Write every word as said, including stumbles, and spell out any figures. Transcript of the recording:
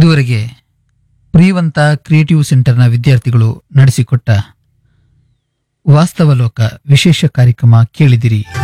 ಇದುವರೆಗೆ ಪ್ರಿಯವಂತ ಕ್ರಿಯೇಟಿವ್ ಸೆಂಟರ್ನ ವಿದ್ಯಾರ್ಥಿಗಳು ನಡೆಸಿಕೊಟ್ಟ ವಾಸ್ತವಲೋಕ ವಿಶೇಷ ಕಾರ್ಯಕ್ರಮ ಕೇಳಿದಿರಿ.